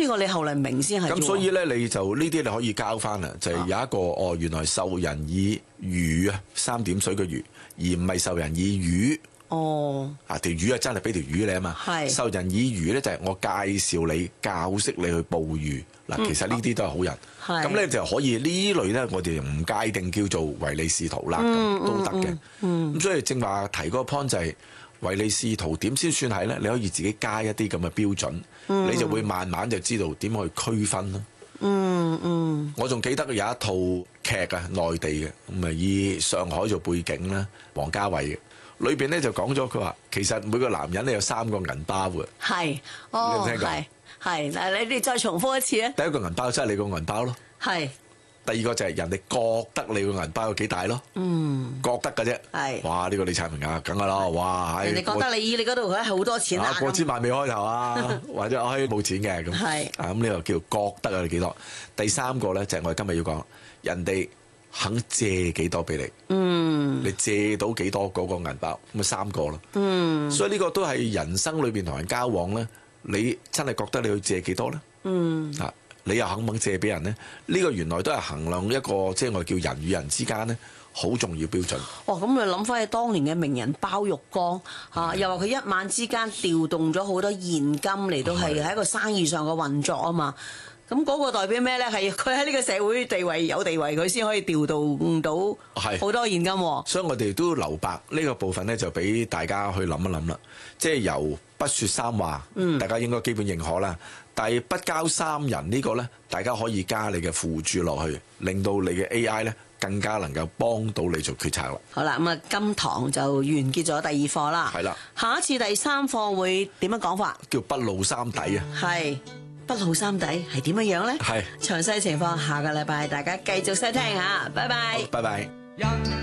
個你後嚟明先係。 咁所以咧，你就呢啲你可以交翻啦，就係、有一個原來授人以漁啊，3點水嘅漁，而唔係授人以魚。條魚真係俾條魚你啊嘛。授人以漁咧就係我介紹你、教識你去捕魚。嗱，其實呢啲都係好人。咁咧就可以呢類咧，我哋唔界定叫做唯利是圖啦，都得嘅。咁所以正話提嗰個 point 就係唯利是圖點先算係咧？你可以自己加一啲咁嘅標準，你就會慢慢就知道點去區分咯。我仲記得有一套劇啊，內地嘅，咁啊以上海做背景啦，王家衛嘅。裏邊咧就講咗佢話，其實每個男人咧有3個銀包嘅。 你有冇聽過？係嗱，你哋再重複一次啊！ 第一個銀包即係你個銀包咯。第二個就係人哋覺得你個銀包有幾大咯。覺得嘅啫。哇！呢個李燦明啊，梗係啦。哇！ 人哋覺得你嗰度好多錢啊， 過千萬未開頭啊，或者我可以冇錢嘅咁。咁呢個叫覺得啊，你幾多？第3個咧就係我哋今日要講，人哋肯借幾多俾你。你借到幾多嗰個銀包咁啊3個咯。所以呢個都係人生裏邊同人交往咧，你真係覺得你去借幾多咧？你又肯唔肯借俾人咧？呢個原來都係衡量一個即係我叫人與人之間咧好重要標準。咁你諗翻起當年嘅名人包玉剛又話佢一晚之間調動咗好多現金嚟到係喺一個生意上嘅運作啊嘛。咁嗰個代表咩咧？係佢喺呢個社會地位有地位，佢先可以調動到好多現金。 所以我哋都留白呢個部分咧，就俾大家去諗一諗啦。即係由不說三話，大家應該基本認可啦。但係不交三人呢個咧，大家可以加你嘅附注落去，令到你嘅 AI 咧更加能夠幫到你做決策啦。好啦， 咁今堂就完結咗第2課啦。 係啦， 下一次第3課會點樣講法？ 叫不露三底啊。 不露三底係點樣咧？詳細情況下個禮拜大家繼續收聽吓，拜拜。 拜拜。